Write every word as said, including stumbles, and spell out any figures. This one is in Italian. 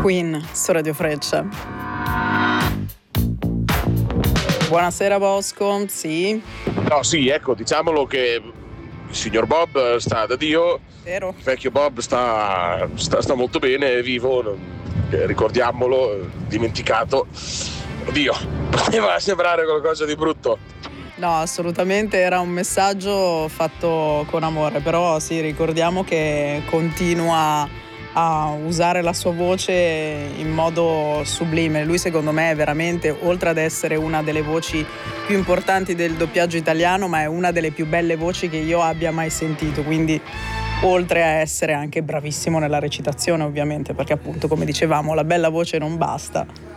Queen su Radio Freccia. Buonasera Bosco, sì. No, sì, ecco, diciamolo che il signor Bob sta da Dio. Vero. Il vecchio Bob sta, sta, sta molto bene, è vivo, non, eh, ricordiamolo, dimenticato. Oddio, poteva sembrare qualcosa di brutto. No, assolutamente era un messaggio fatto con amore, però sì, ricordiamo che continua a usare la sua voce in modo sublime. Lui secondo me è veramente, oltre ad essere una delle voci più importanti del doppiaggio italiano, ma è una delle più belle voci che io abbia mai sentito, quindi oltre a essere anche bravissimo nella recitazione ovviamente, perché appunto come dicevamo la bella voce non basta.